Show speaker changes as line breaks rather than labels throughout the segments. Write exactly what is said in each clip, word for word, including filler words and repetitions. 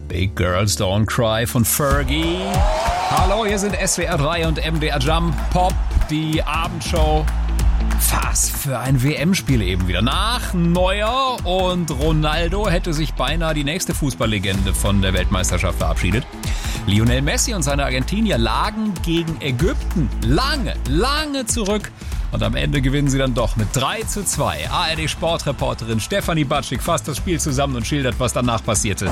Big Girls Don't Cry von Fergie. Hallo, hier sind S W R drei und M D R Jump Pop, die Abendshow. Was für ein W M-Spiel eben wieder. Nach Neuer und Ronaldo hätte sich beinahe die nächste Fußballlegende von der Weltmeisterschaft verabschiedet. Lionel Messi und seine Argentinier lagen gegen Ägypten lange, lange zurück. Und am Ende gewinnen sie dann doch mit drei zu zwei. A R D-Sportreporterin Stefanie Batschik fasst das Spiel zusammen und schildert, was danach passierte.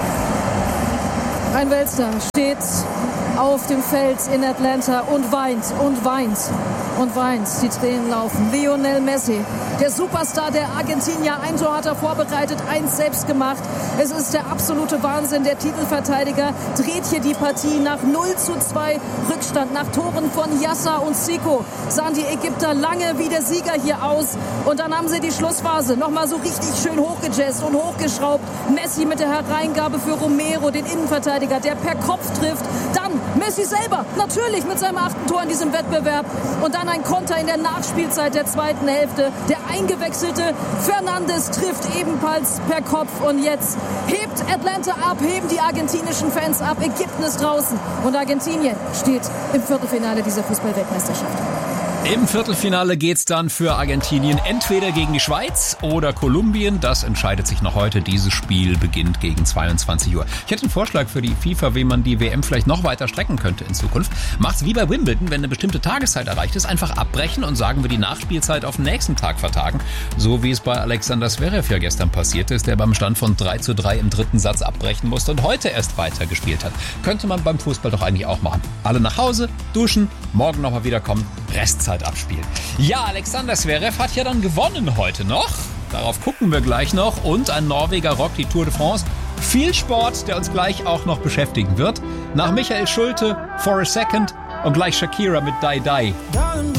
Ein Weltstar steht auf dem Feld in Atlanta und weint und weint und weint. Die Tränen laufen. Lionel Messi, der Superstar der Argentinier. Ein Tor hat er vorbereitet, eins selbst gemacht. Es ist der absolute Wahnsinn. Der Titelverteidiger dreht hier die Partie nach null zu zwei Rückstand. Nach Toren von Yassa und Zico sahen die Ägypter lange wie der Sieger hier aus. Und dann haben sie die Schlussphase nochmal so richtig schön hochgejazzt und hochgeschraubt. Messi mit der Hereingabe für Romero, den Innenverteidiger, der per Kopf trifft. Dann Messi selber, natürlich mit seinem achten Tor in diesem Wettbewerb. Und dann ein Konter in der Nachspielzeit der zweiten Hälfte. Der eingewechselte Fernandes trifft ebenfalls per Kopf. Und jetzt hebt Atlanta ab, heben die argentinischen Fans ab. Ägypten ist draußen und Argentinien steht im Viertelfinale dieser Fußball-Weltmeisterschaft.
Im Viertelfinale geht's dann für Argentinien entweder gegen die Schweiz oder Kolumbien. Das entscheidet sich noch heute. Dieses Spiel beginnt gegen zweiundzwanzig Uhr. Ich hätte einen Vorschlag für die FIFA, wie man die W M vielleicht noch weiter strecken könnte in Zukunft. Macht's wie bei Wimbledon, wenn eine bestimmte Tageszeit erreicht ist, einfach abbrechen und sagen wir die Nachspielzeit auf den nächsten Tag vertagen. So wie es bei Alexander Zverev ja gestern passiert ist, der beim Stand von drei zu drei im dritten Satz abbrechen musste und heute erst weitergespielt hat. Könnte man beim Fußball doch eigentlich auch machen. Alle nach Hause, duschen, morgen nochmal wiederkommen, Restzeit abspielen. Ja, Alexander Zverev hat ja dann gewonnen heute noch. Darauf gucken wir gleich noch. Und ein Norweger rockt die Tour de France. Viel Sport, der uns gleich auch noch beschäftigen wird. Nach Michael Schulte, For a Second und gleich Shakira mit Die Die.